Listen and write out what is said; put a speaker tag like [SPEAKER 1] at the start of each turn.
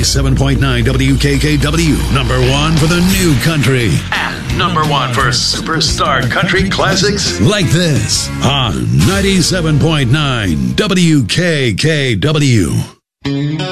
[SPEAKER 1] 97.9 WKKW. Number one for the new country. And number one for superstar country classics like this on 97.9 WKKW.